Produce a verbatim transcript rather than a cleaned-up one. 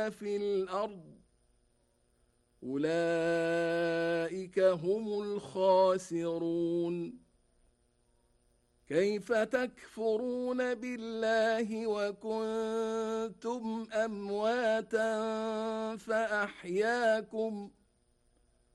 في الأرض أولئك هم الخاسرون. كيف تكفرون بالله وكنتم أمواتا فأحياكم